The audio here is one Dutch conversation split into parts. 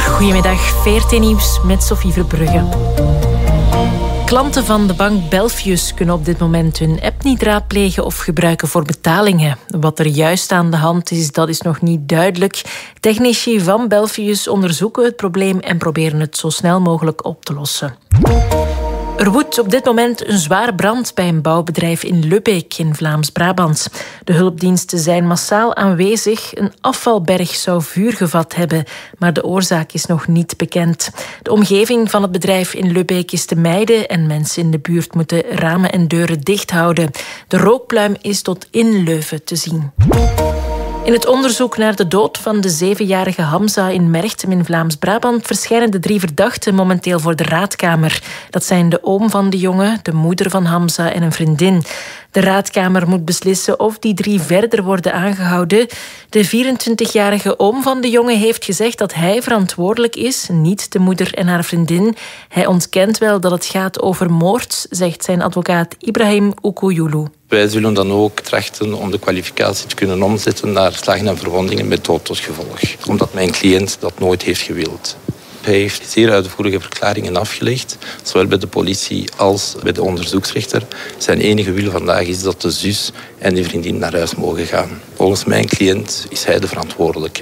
Goedemiddag, VRT Nieuws met Sophie Verbrugge. Klanten van de bank Belfius kunnen op dit moment hun app niet raadplegen of gebruiken voor betalingen. Wat er juist aan de hand is, dat is nog niet duidelijk. Technici van Belfius onderzoeken het probleem en proberen het zo snel mogelijk op te lossen. Er woedt op dit moment een zware brand bij een bouwbedrijf in Lubbeek in Vlaams-Brabant. De hulpdiensten zijn massaal aanwezig. Een afvalberg zou vuur gevat hebben, maar de oorzaak is nog niet bekend. De omgeving van het bedrijf in Lubbeek is te mijden en mensen in de buurt moeten ramen en deuren dicht houden. De rookpluim is tot in Leuven te zien. In het onderzoek naar de dood van de 7-jarige Hamza in Merchtem in Vlaams-Brabant verschijnen de 3 verdachten momenteel voor de raadkamer. Dat zijn de oom van de jongen, de moeder van Hamza en een vriendin. De raadkamer moet beslissen of die 3 verder worden aangehouden. De 24-jarige oom van de jongen heeft gezegd dat hij verantwoordelijk is, niet de moeder en haar vriendin. Hij ontkent wel dat het gaat over moord, zegt zijn advocaat Ibrahim Okouyulu. Wij zullen dan ook trachten om de kwalificatie te kunnen omzetten naar slagen en verwondingen met dood tot gevolg. Omdat mijn cliënt dat nooit heeft gewild. Hij heeft zeer uitvoerige verklaringen afgelegd, zowel bij de politie als bij de onderzoeksrechter. Zijn enige wil vandaag is dat de zus en de vriendin naar huis mogen gaan. Volgens mijn cliënt is hij de verantwoordelijke.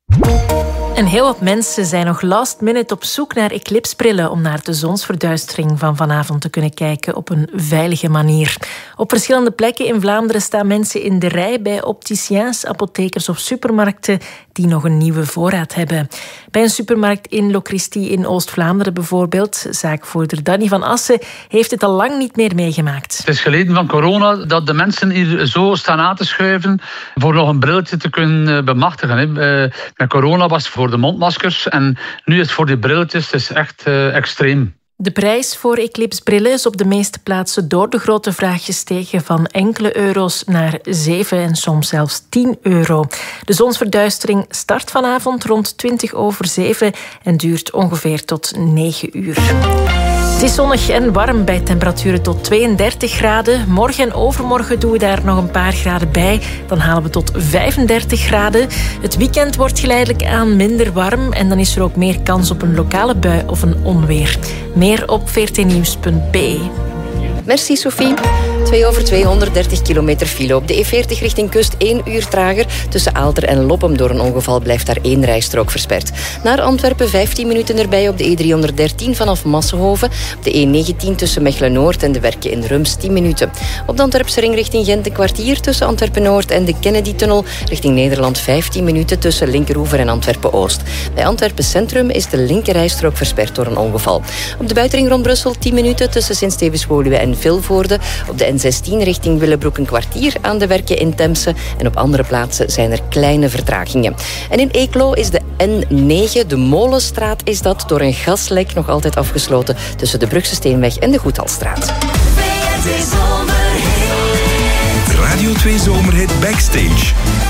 En heel wat mensen zijn nog last minute op zoek naar eclipsebrillen om naar de zonsverduistering van vanavond te kunnen kijken op een veilige manier. Op verschillende plekken in Vlaanderen staan mensen in de rij bij opticiens, apothekers of supermarkten die nog een nieuwe voorraad hebben. Bij een supermarkt in Lochristi in Oost-Vlaanderen bijvoorbeeld, zaakvoerder Danny van Assen, heeft het al lang niet meer meegemaakt. Het is geleden van corona dat de mensen hier zo staan aan te schuiven voor nog een brilletje te kunnen bemachtigen. Met corona was het voor de mondmaskers en nu is het voor die brilletjes. Het is echt extreem. De prijs voor eclipsebrillen is op de meeste plaatsen door de grote vraag gestegen van enkele euro's naar 7 en soms zelfs 10 euro. De zonsverduistering start vanavond rond 7:20 en duurt ongeveer tot 9 uur. Het is zonnig en warm bij temperaturen tot 32 graden. Morgen en overmorgen doen we daar nog een paar graden bij. Dan halen we tot 35 graden. Het weekend wordt geleidelijk aan minder warm en dan is er ook meer kans op een lokale bui of een onweer. Meer op vrtnieuws.be. Merci Sophie. 230 kilometer file op de E40 richting kust, 1 uur trager. Tussen Aalter en Loppem door een ongeval blijft daar 1 rijstrook versperd. Naar Antwerpen 15 minuten erbij op de E313 vanaf Massenhoven. Op de E19 tussen Mechelen-Noord en de Werken in Rums 10 minuten. Op de Antwerpse ring richting Gent een kwartier tussen Antwerpen-Noord en de Kennedy-tunnel. Richting Nederland 15 minuten tussen Linkeroever en Antwerpen-Oost. Bij Antwerpen Centrum is de linker rijstrook versperd door een ongeval. Op de buitenring rond Brussel 10 minuten tussen Sint-Stevens-Woluwe en Vilvoorde. Op de N16 richting Willebroek een kwartier aan de Werken in Temse. En op andere plaatsen zijn er kleine vertragingen. En in Eeklo is de N9, de Molenstraat, is dat door een gaslek nog altijd afgesloten tussen de Brugse Steenweg en de Goedhalstraat. Radio 2 Zomerhit Backstage.